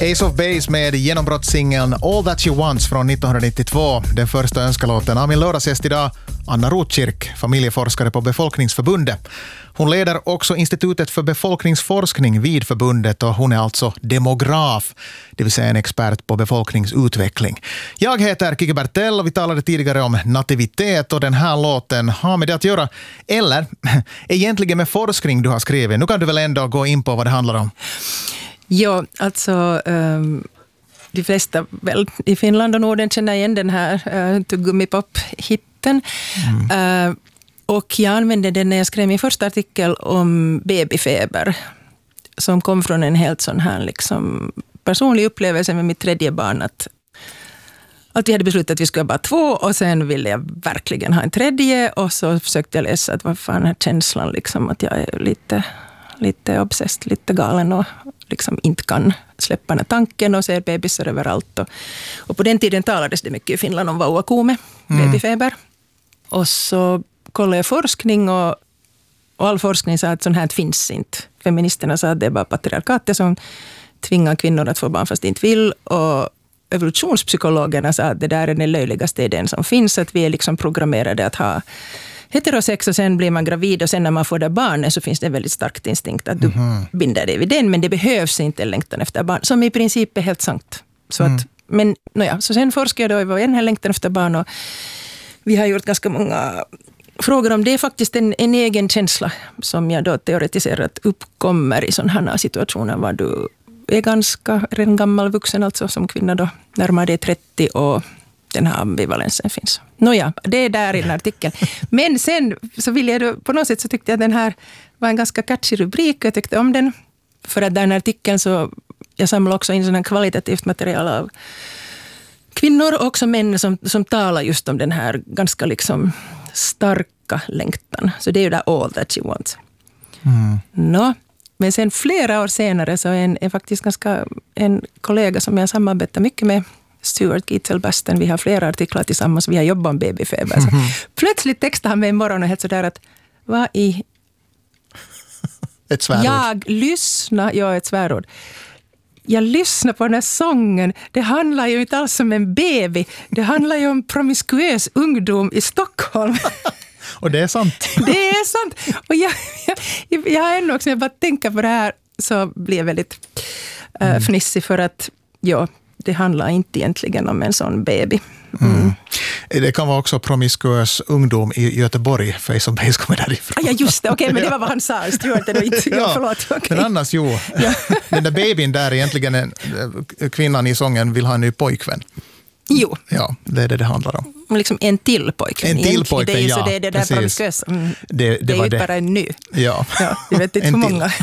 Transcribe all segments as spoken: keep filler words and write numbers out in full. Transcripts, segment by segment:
Ace of Base med genombrottssingeln All That She Wants från nittonhundranittiotvå. Den första önskelåten av min lördagsgäst idag, Anna Rotkirk, familjeforskare på Befolkningsförbundet. Hon leder också Institutet för befolkningsforskning vid förbundet och hon är alltså demograf, det vill säga en expert på befolkningsutveckling. Jag heter Kiki Bertell och vi talade tidigare om nativitet och den här låten har med det att göra, eller egentligen med forskning du har skrivit. Nu kan du väl ändå gå in på vad det handlar om. Ja, alltså um, de flesta väl i Finland och Norden känner igen den här uh, Tuggummi-pop-hitten. Mm. Uh, och jag använde den när jag skrev min första artikel om babyfeber som kom från en helt sån här liksom, personlig upplevelse med mitt tredje barn. Att, att vi hade beslutat att vi skulle ha bara två och sen ville jag verkligen ha en tredje och så försökte jag läsa att vad fan den här känslan liksom, att jag är lite... lite obsessed, lite galen och liksom inte kan släppa den tanken och ser bebisar överallt. Och, och på den tiden talades det mycket i Finland om vauvakuume, mm. babyfeber. Och så kollade jag forskning och, och all forskning sa att sånt här finns inte. Feministerna sa att det är bara patriarkatet som tvingar kvinnor att få barn fast de inte vill. Och evolutionspsykologerna sa att det där är den löjligaste idén som finns, att vi är liksom programmerade att ha heterosex och sen blir man gravid och sen när man får det barnet så finns det en väldigt starkt instinkt att du mm. binder dig vid den, men det behövs inte en längtan efter barn, som i princip är helt sant. Så mm. att, men nåja, så sen forskar jag då över den här längtan efter barn och vi har gjort ganska många frågor om det. Är faktiskt en, en egen känsla som jag då teoretiserat uppkommer i sådana här situationer var du är ganska redan gammal vuxen, alltså som kvinna då, närmare dig trettio och den här ambivalensen finns. Nåja, det är där i den artikeln. Men sen så vill jag då, på något sätt så tyckte jag att den här var en ganska catchy rubrik. Jag tyckte om den. För att den artikeln så, jag samlar också in sån här kvalitativt material av kvinnor och också män som, som talar just om den här ganska liksom starka längtan. Så det är ju där all that she wants. Mm. Nå, men sen flera år senare så är en, är faktiskt ganska en kollega som jag samarbetar mycket med, Stuart Gitzel-Basten, vi har flera artiklar tillsammans, vi har jobbat om babyfeber. Mm. Plötsligt textade han mig en morgon och helt sådär att vad i... Ett svärord. Jag lyssnar, ja ett svärord. Jag lyssnar på den här sången. Det handlar ju inte alls om en baby. Det handlar ju om promiskuös ungdom i Stockholm. Och det är sant. Det är sant. Och jag, jag, jag har ännu också, när jag bara tänker på det här så blir jag väldigt äh, mm. fnissig för att, ja, det handlar inte egentligen om en sån baby. Mm. Mm. Det kan vara också promiskuös ungdom i Göteborg, för som base kommer därifrån. Ja, just det. Okej, okay, men det var vad han sa. Stuart, det inte. Ja, ja, förlåt. Okay. Men annars, jo. Ja. Den där babyn där egentligen, en, kvinnan i sången vill ha en ny pojkvän. Jo. Ja, det är det det handlar om. Liksom en till pojkvän. En till pojkvän, det är, ja. Så det är det där promiskuösa. Mm. Det, det, det är var ju det. bara en ny. Ja. Ja, jag vet inte hur många.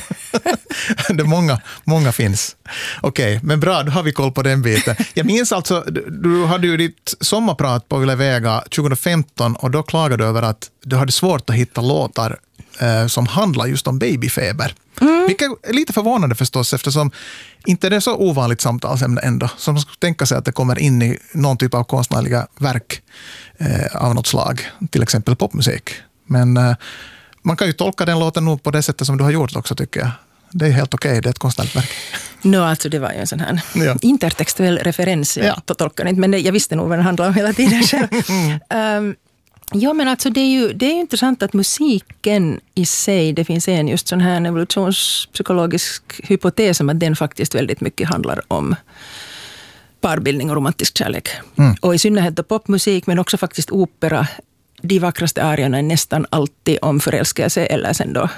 det många, många finns. Okej, okay, men bra, då har vi koll på den biten. Jag minns alltså, du, du hade ju ditt sommarprat på Yle Vega tjugohundrafemton och då klagade du över att du hade svårt att hitta låtar eh, som handlar just om babyfeber. Mm. Vilket är lite förvånande förstås, eftersom inte det är så ovanligt samtalsämne ändå. Som man skulle tänka sig att det kommer in i någon typ av konstnärliga verk eh, av något slag. Till exempel popmusik. Men eh, man kan ju tolka den låten nog på det sättet som du har gjort också, tycker jag. Det är helt okej, okay, det är ett konstnärligt verk. No, alltså det var ju en sån här ja. intertextuell referens. Jag ja. tolkar inte, men det, jag visste nog vad den handlade om hela tiden själv. mm. um, Ja, men alltså det är ju det är ju intressant att musiken i sig, det finns en just sån här evolutionspsykologisk hypotes om att den faktiskt väldigt mycket handlar om parbildning och romantisk kärlek. Mm. Och i synnerhet då popmusik, men också faktiskt opera. De vackraste arierna är nästan alltid om förälskelse eller sen då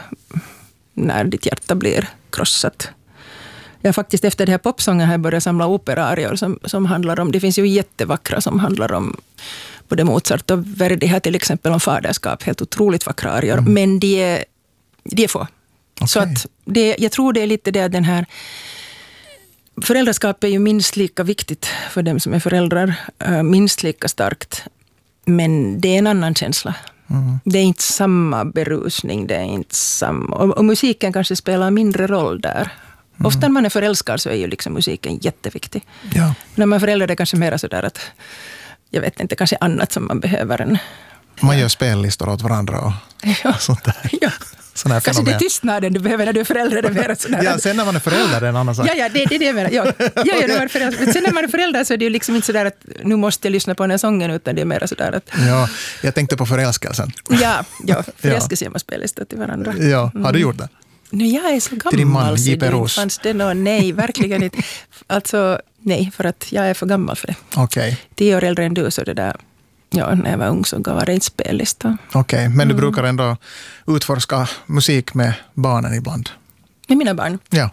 när ditt hjärta blir krossat. Jag faktiskt efter det här popsången har jag börjat samla operaarior som, som handlar om, det finns ju jättevackra som handlar om både Mozart och Verdi här till exempel om faderskap, helt otroligt vackra arior, mm. men de är, de är få. Okay. Så att det, jag tror det är lite det att den här föräldraskap är ju minst lika viktigt för dem som är föräldrar, minst lika starkt, men det är en annan känsla. Mm. Det är inte samma berusning, det är inte samma, och, och musiken kanske spelar mindre roll där. Mm. Ofta när man är förälskad så är ju liksom musiken jätteviktig. Ja. När man är förälder är det kanske mer sådär att jag vet inte, kanske annat som man behöver än... Man gör spellistor åt varandra och, ja. och sånt där. Ja. sån här Kanske fenomen. det är tystnaden du behöver när du är förälder. Det är sån här. Ja, sen när man är förälder är det en annan sak. Ja, ja, det, det är det jag menar. Ja, ja, ja, när man är förälder. Men sen när man är förälder så är det ju liksom inte sådär att nu måste jag lyssna på den här sången, utan det är mer sådär att... Ja, jag tänkte på förälskelsen. Ja, ja förälskelse gör man spellistor till varandra. Ja, har du gjort det? Nu, jag är så gammal. Till din man, så J P det Roos. fanns det nå, nej, verkligen inte. Alltså, nej, för att jag är för gammal för det. Okej. Okay. Tio år äldre än du, så det där... Ja, när jag var ung så gav det inte spellista. Okej, okay, men du mm. brukar ändå utforska musik med barnen ibland? Med mina barn? Ja.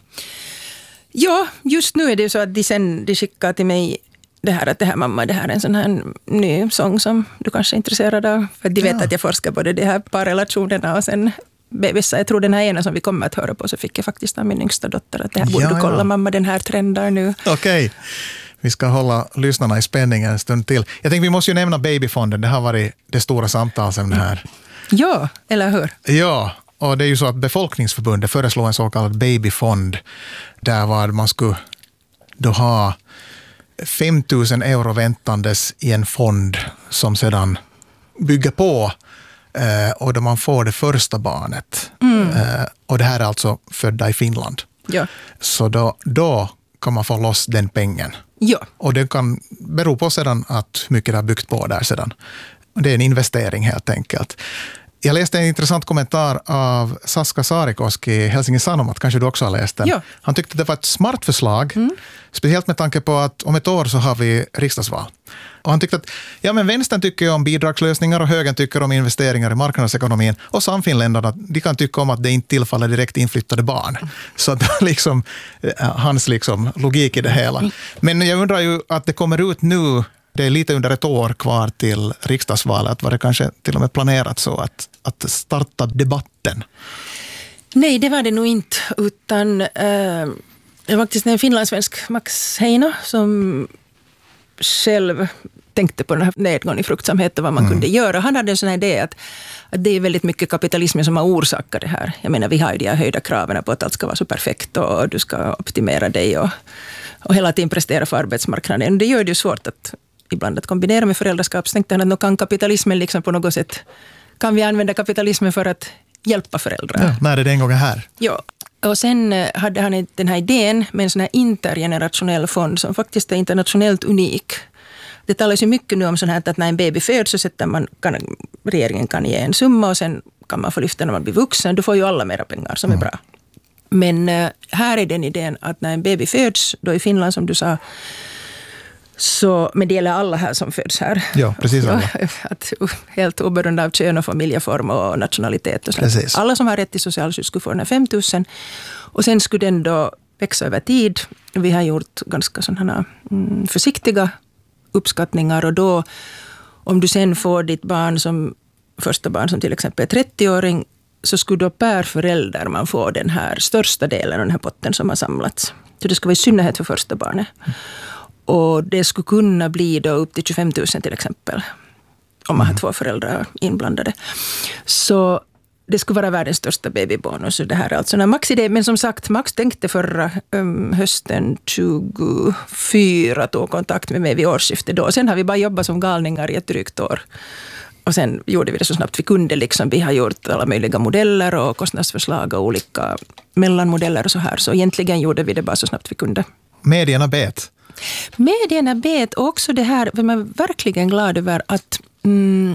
Ja, just nu är det så att de sen de skickar till mig det här att det här mamma, det här är en sån här ny sång som du kanske är intresserad av. För de vet ja. att jag forskar både de här parrelationerna och sen bebisar. Jag tror den här ena som vi kommer att höra på så fick jag faktiskt av min yngsta dotter att det här borde ja, du kolla ja. mamma, den här trendar nu. Okej. Okay. Vi ska hålla lyssnarna i spänning en stund till. Jag tänkte vi måste ju nämna Babyfonden. Det har varit det stora samtalsämnet här. Ja, eller hur? Ja, och det är ju så att Befolkningsförbundet föreslår en så kallad babyfond där var man skulle då ha fem tusen euro väntandes i en fond som sedan bygger på eh, och då man får det första barnet. Mm. Eh, och det här är alltså födda i Finland. Ja. Så då, då kan man få loss den pengen. Ja. Och det kan bero på sedan att hur mycket det har byggt på där sedan. Det är en investering helt enkelt. Jag läste en intressant kommentar av Saska Saarikoski i Helsingin Sanomat, kanske du också har läst den. Ja. Han tyckte att det var ett smart förslag, mm. speciellt med tanke på att om ett år så har vi riksdagsval. Och han tyckte att ja, men vänstern tycker om bidragslösningar och högern tycker om investeringar i marknadsekonomin. Och samfinländarna, de kan tycka om att det inte tillfaller direkt inflyttade barn. Så att liksom, hans liksom logik i det hela. Men jag undrar ju att det kommer ut nu, det är lite under ett år kvar till riksdagsvalet. Var det kanske till och med planerat så att, att starta debatten? Nej, det var det nog inte. Utan äh, det var faktiskt en finlandssvensk, Max Heino, som själv tänkte på den här nedgången i fruktsamhet och vad man mm. kunde göra. Han hade en sån här idé att, att det är väldigt mycket kapitalismen som har orsakat det här. Jag menar, vi har ju de här höjda kraven på att allt ska vara så perfekt och du ska optimera dig och, och hela tiden prestera för arbetsmarknaden. Det gör det ju svårt att ibland att kombinera med föräldraskap. Så tänkte han att nu kan kapitalismen liksom på något sätt, kan vi använda kapitalismen för att hjälpa föräldrar. Ja, när är det en gång här? Ja, och sen hade han den här idén med en sån här intergenerationell fond som faktiskt är internationellt unik. Det talas ju mycket nu om sån här att när en baby föds så sätter man, kan, regeringen kan ge en summa och sen kan man få lyfta när man blir vuxen. Du får ju alla mera pengar som mm. är bra. Men här är den idén att när en baby föds, då i Finland som du sa, så, men det gäller alla här som föds här. Ja, precis alla. Ja, att, helt oberoende av kön och familjeform och nationalitet. Och sånt. Alla som har rätt till socialskydd skulle få den här fem tusen. Och sen skulle den då växa över tid. Vi har gjort ganska sådana mm, försiktiga uppskattningar. Och då, om du sen får ditt barn som första barn som till exempel är trettio-åring, så skulle då per förälder man få den här största delen av den här potten som har samlats. Så det ska vara i synnerhet för första barnet. Och det skulle kunna bli då upp till tjugofem tusen till exempel. Om man har två föräldrar inblandade. Så det skulle vara världens största babybonus. Det här är alltså en Max-idé. Men som sagt, Max tänkte förra um, hösten tjugofyra tog kontakt med mig vid årsskiftet då. Sen har vi bara jobbat som galningar i ett drygt år. Och sen gjorde vi det så snabbt vi kunde. Liksom. Vi har gjort alla möjliga modeller och kostnadsförslag och olika mellanmodeller och så här. Så egentligen gjorde vi det bara så snabbt vi kunde. Medierna bet. Medierna bet också det här, för man är verkligen glad över att mm,